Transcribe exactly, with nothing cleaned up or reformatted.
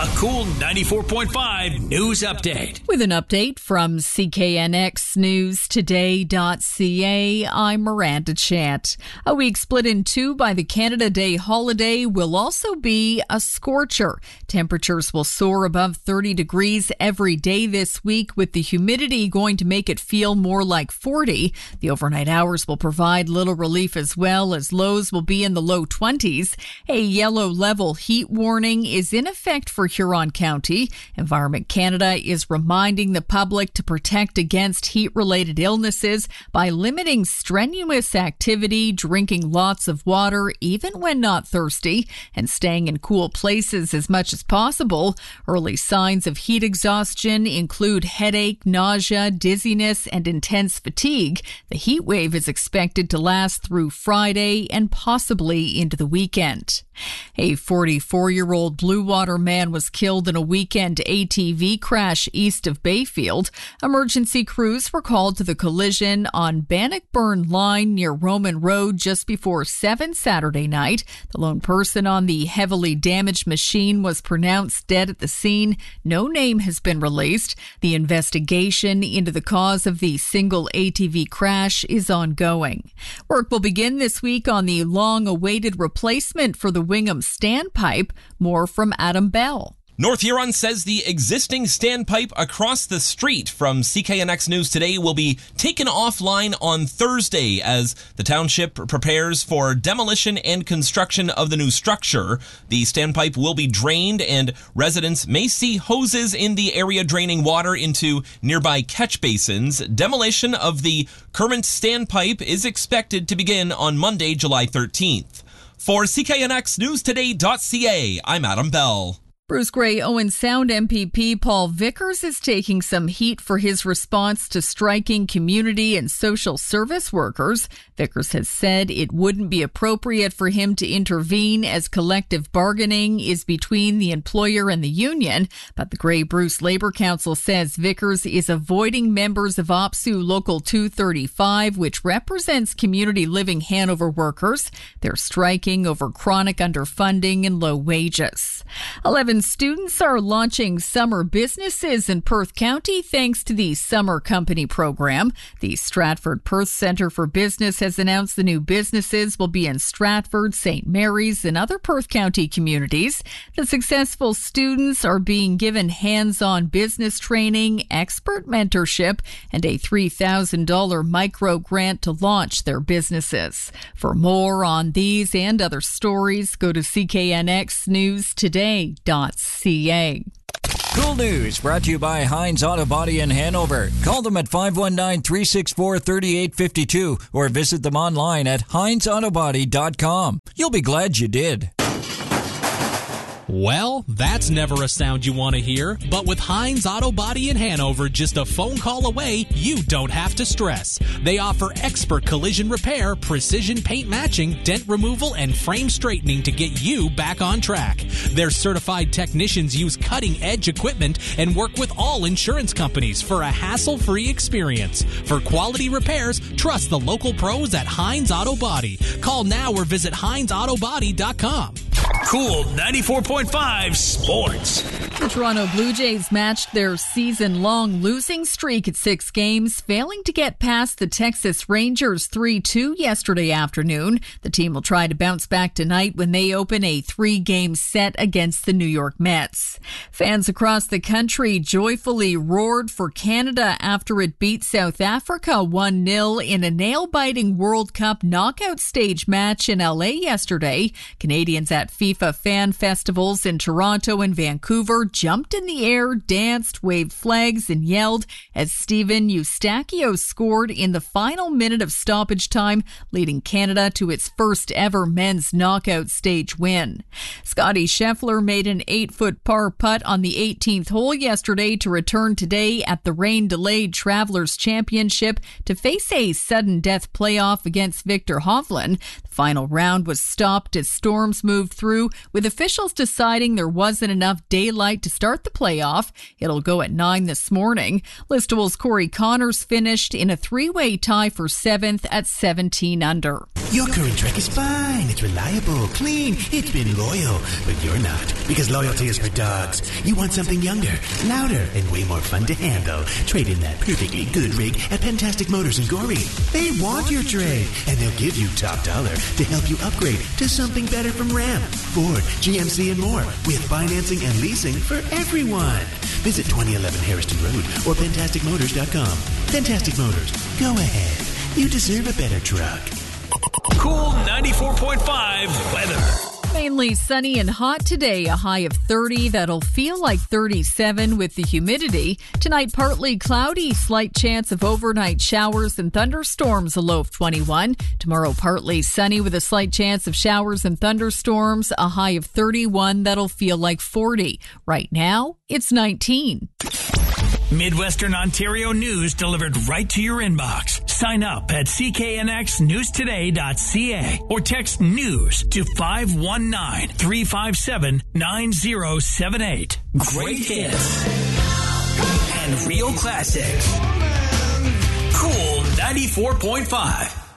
A Cool ninety-four point five news update. With an update from C K N X News Today dot C A, I'm Miranda Chant. A week split in two by the Canada Day holiday will also be a scorcher. Temperatures will soar above thirty degrees every day this week, with the humidity going to make it feel more like forty. The overnight hours will provide little relief as well, as lows will be in the low twenties. A yellow level heat warning is in effect for Huron County. Environment Canada is reminding the public to protect against heat-related illnesses by limiting strenuous activity, drinking lots of water even when not thirsty, and staying in cool places as much as possible. Early signs of heat exhaustion include headache, nausea, dizziness, and intense fatigue. The heat wave is expected to last through Friday and possibly into the weekend. A forty-four-year-old Blue Water man was killed in a weekend A T V crash east of Bayfield. Emergency crews were called to the collision on Bannockburn Line near Roman Road just before seven Saturday night. The lone person on the heavily damaged machine was pronounced dead at the scene. No name has been released. The investigation into the cause of the single A T V crash is ongoing. Work will begin this week on the long-awaited replacement for the Wingham standpipe. More from Adam Bell. North Huron says the existing standpipe across the street from C K N X News Today will be taken offline on Thursday as the township prepares for demolition and construction of the new structure. The standpipe will be drained, and residents may see hoses in the area draining water into nearby catch basins. Demolition of the current standpipe is expected to begin on Monday, July thirteenth. For C K N X News Today dot C A, I'm Adam Bell. Bruce Grey Owen Sound M P P Paul Vickers is taking some heat for his response to striking community and social service workers. Vickers has said it wouldn't be appropriate for him to intervene as collective bargaining is between the employer and the union. But the Grey Bruce Labour Council says Vickers is avoiding members of O P S U Local two thirty-five, which represents community living Hanover workers. They're striking over chronic underfunding and low wages. Eleven students are launching summer businesses in Perth County thanks to the Summer Company program. The Stratford Perth Centre for Business has announced the new businesses will be in Stratford, Saint Mary's, and other Perth County communities. The successful students are being given hands-on business training, expert mentorship, and a three thousand dollars micro grant to launch their businesses. For more on these and other stories, go to C K N X News Today dot C A. Cool News brought to you by Heinz Auto Body in Hanover. Call them at five one nine, three six four, three eight five two or visit them online at heinz auto body dot com. You'll be glad you did. Well, that's never a sound you want to hear, but with Heinz Auto Body in Hanover, just a phone call away, you don't have to stress. They offer expert collision repair, precision paint matching, dent removal, and frame straightening to get you back on track. Their certified technicians use cutting-edge equipment and work with all insurance companies for a hassle-free experience. For quality repairs, trust the local pros at Heinz Auto Body. Call now or visit heinz auto body dot com. Cool ninety-four point five Sports. The Toronto Blue Jays matched their season-long losing streak at six games, failing to get past the Texas Rangers three two yesterday afternoon. The team will try to bounce back tonight when they open a three-game set against the New York Mets. Fans across the country joyfully roared for Canada after it beat South Africa one nil in a nail-biting World Cup knockout stage match in L A yesterday. Canadians at FIFA fan festivals in Toronto and Vancouver jumped in the air, danced, waved flags, and yelled as Steven Eustachio scored in the final minute of stoppage time, leading Canada to its first ever men's knockout stage win. Scotty Scheffler made an eight-foot par putt on the eighteenth hole yesterday to return today at the rain-delayed Travelers Championship to face a sudden death playoff against Victor Hovland. The Final round was stopped as storms moved through, with officials deciding there wasn't enough daylight to start the playoff. It'll go at nine this morning. Listable's Corey Connors finished in a three-way tie for seventh at seventeen under. Your current Trek is fine. It's reliable, clean. It's been loyal. But you're not, because loyalty is for dogs. You want something younger, louder, and way more fun to handle. Trade in that perfectly good rig at Fantastic Motors in Goree. They want your trade, and they'll give you top dollar to help you upgrade to something better from Ram, Ford, G M C, and more, with financing and leasing for everyone. Visit twenty eleven Harrison Road or fantastic motors dot com. Fantastic Motors. Go ahead. You deserve a better truck. Cool ninety-four point five weather. Mainly sunny and hot today, a high of thirty. That'll feel like thirty-seven with the humidity. Tonight, partly cloudy, slight chance of overnight showers and thunderstorms, a low of twenty-one. Tomorrow, partly sunny with a slight chance of showers and thunderstorms, a high of thirty-one. That'll feel like forty. Right now, it's nineteen. Midwestern Ontario news delivered right to your inbox. Sign up at c k n x news today dot c a or text news to five one nine, three five seven, nine zero seven eight. Great hits and real classics. Cool ninety-four point five.